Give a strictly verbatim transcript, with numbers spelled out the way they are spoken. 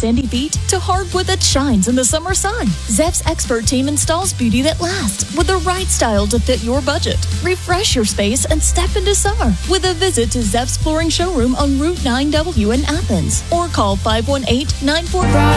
sandy feet to hardwood that shines in the summer sun. Zeff's expert team installs beauty that lasts with the right style to fit your budget. Refresh your space and step into summer with a visit to Zeff's Flooring Showroom on Route nine W in Athens, or call five one eight, nine four five